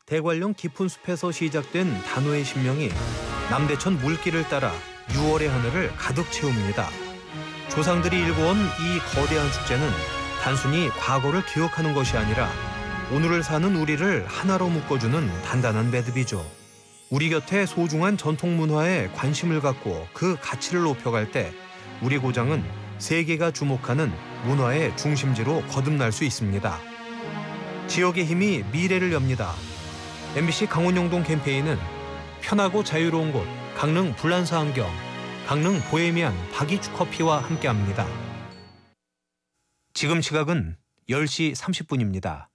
대관령 깊은 숲에서 시작된 단오의 신명이 남대천 물길을 따라 6월의 하늘을 가득 채웁니다. 조상들이 일궈온 이 거대한 축제는 단순히 과거를 기억하는 것이 아니라 오늘을 사는 우리를 하나로 묶어주는 단단한 매듭이죠. 우리 곁에 소중한 전통 문화에 관심을 갖고 그 가치를 높여갈 때 우리 고장은 세계가 주목하는 문화의 중심지로 거듭날 수 있습니다. 지역의 힘이 미래를 엽니다. MBC 강원영동 캠페인은 편하고 자유로운 곳 강릉 불란서 안경, 강릉 보헤미안 박이추 커피와 함께합니다. 지금 시각은 10시 30분입니다.